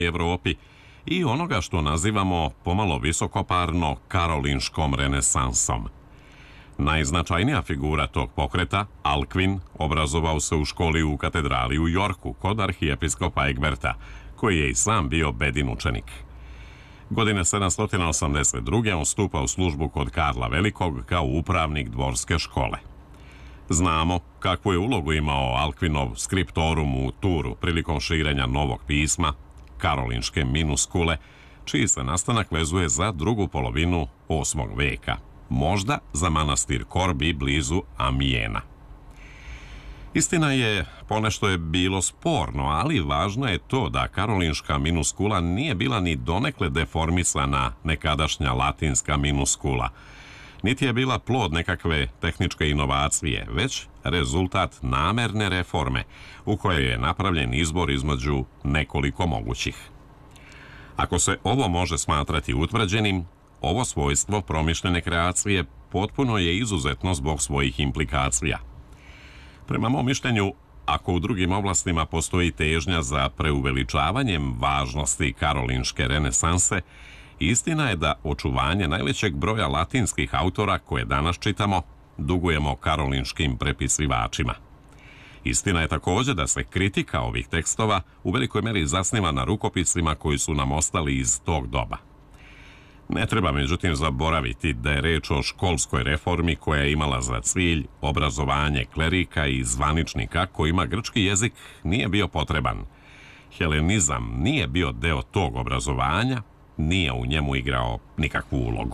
Evropi i onoga što nazivamo pomalo visokoparno karolinškom renesansom. Najznačajnija figura tog pokreta, Alcuin, obrazovao se u školi u katedrali u Yorku kod arhijepiskopa Egberta, koji je i sam bio Bedin učenik. Godine 782. on stupa u službu kod Karla Velikog kao upravnik dvorske škole. Znamo kakvu je ulogu imao Alcuinov scriptorum u Turu prilikom širenja novog pisma, karolinške minuskule, čiji se nastanak vezuje za drugu polovinu 8. veka, možda za manastir Korbi blizu Amijena. Istina je, ponešto je bilo sporno, ali važno je to da karolinška minuskula nije bila ni donekle deformisana nekadašnja latinska minuskula, niti je bila plod nekakve tehničke inovacije, već rezultat namerne reforme u kojoj je napravljen izbor između nekoliko mogućih. Ako se ovo može smatrati utvrđenim, ovo svojstvo promišljene kreacije potpuno je izuzetno zbog svojih implikacija. Prema mom mišljenju, ako u drugim oblastima postoji težnja za preuveličavanjem važnosti karolinške renesanse, istina je da očuvanje najvećeg broja latinskih autora koje danas čitamo dugujemo karolinškim prepisivačima. Istina je također da se kritika ovih tekstova u velikoj meri zasniva na rukopisima koji su nam ostali iz tog doba. Ne treba međutim zaboraviti da je reč o školskoj reformi koja je imala za cilj obrazovanje klerika i zvaničnika kojima grčki jezik nije bio potreban. Helenizam nije bio deo tog obrazovanja, nije u njemu igrao nikakvu ulogu.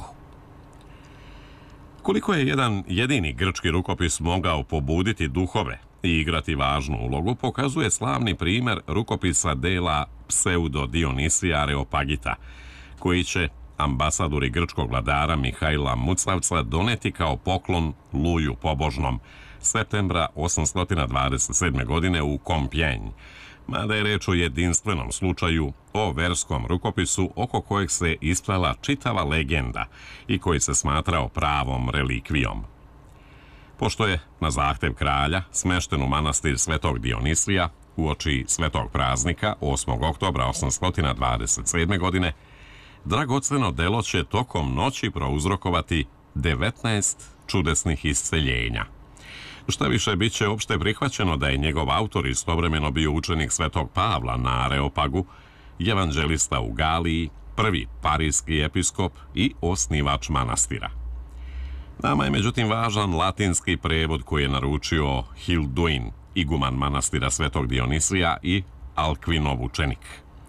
Koliko je jedan jedini grčki rukopis mogao pobuditi duhove i igrati važnu ulogu, pokazuje slavni primjer rukopisa dela Pseudo Dionisija Areopagita, koji će ambasadori grčkog vladara Mihajla Mucavca doneti kao poklon Luju Pobožnom septembra 827. godine u Compiègne, mada je reč o jedinstvenom slučaju, o verskom rukopisu oko kojeg se isplala čitava legenda i koji se smatrao pravom relikvijom. Pošto je na zahtev kralja smešten u manastir Svetog Dionisija uoči svetog praznika 8. oktobra 827. godine, dragoceno delo će tokom noći prouzrokovati 19 čudesnih isceljenja. Šta više, bit će opšte prihvaćeno da je njegov autor istovremeno bio učenik Svetog Pavla na Areopagu, evanđelista u Galiji, prvi parijski episkop i osnivač manastira. Nama je međutim važan latinski prevod koji je naručio Hilduin, iguman manastira Svetog Dionisija i Alcuinov učenik.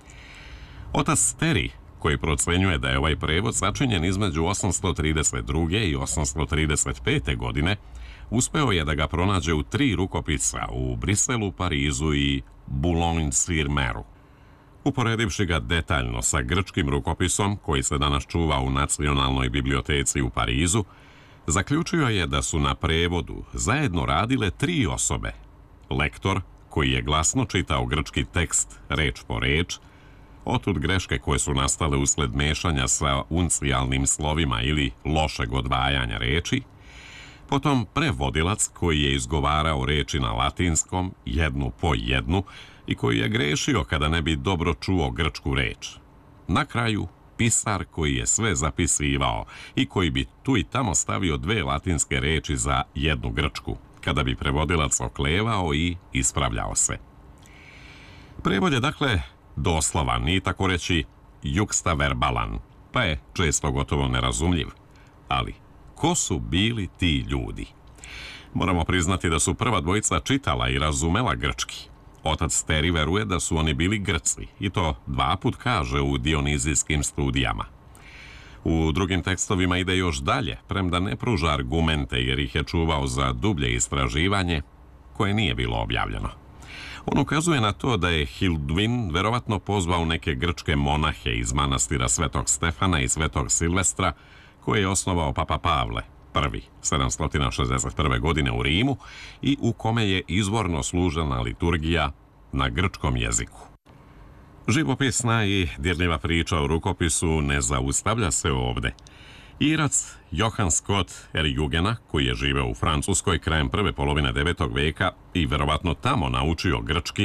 Otac Teri, koji procenjuje da je ovaj prevod sačinjen između 832. i 835. godine, uspeo je da ga pronađe u 3 rukopisa u Briselu, Parizu i Boulogne-sur-Meru. Uporedivši ga detaljno sa grčkim rukopisom, koji se danas čuva u Nacionalnoj biblioteci u Parizu, zaključio je da su na prevodu zajedno radile 3 osobe. Lektor, koji je glasno čitao grčki tekst reč po reč, otud greške koje su nastale usled mešanja sa uncijalnim slovima ili lošeg odvajanja reči, potom prevodilac koji je izgovarao reči na latinskom jednu po jednu i koji je grešio kada ne bi dobro čuo grčku reč. Na kraju, pisar koji je sve zapisivao i koji bi tu i tamo stavio 2 latinske reči za jednu grčku, kada bi prevodilac oklevao i ispravljao se. Prevod je dakle doslovan i tako reći jukstaverbalan, pa je često gotovo nerazumljiv. Ali ko su bili ti ljudi? Moramo priznati da su prva dvojica čitala i razumela grčki. Otac Teri veruje da su oni bili Grci i to 2 put kaže u dionizijskim studijama. U drugim tekstovima ide još dalje, premda ne pruža argumente jer ih je čuvao za dublje istraživanje koje nije bilo objavljeno. On ukazuje na to da je Hilduin verovatno pozvao neke grčke monahe iz manastira Svetog Stefana i Svetog Silvestra, koje je osnovao Papa Pavle I, 761. godine u Rimu i u kome je izvorno služena liturgija na grčkom jeziku. Živopisna i dirljiva priča o rukopisu ne zaustavlja se ovde. Irac Johann Scott Erjugena, koji je živeo u Francuskoj krajem prve polovine 9. veka i verovatno tamo naučio grčki,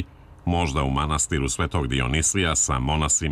Možda u manastiru Svetog Dionisija sa monasima